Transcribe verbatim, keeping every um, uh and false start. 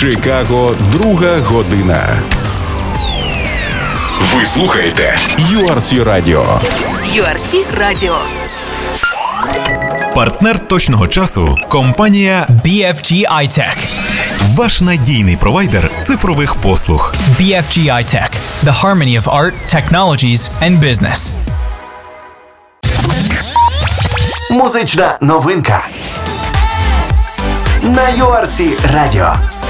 Чикаго, друга година. Ви слухаєте ю ар сі Radio. ю ар сі Radio. Партнер точного часу – компанія бі еф джі iTech. Ваш надійний провайдер цифрових послуг. бі еф джі iTech. The harmony of art, technologies and business. Музична новинка на ю ар сі Radio.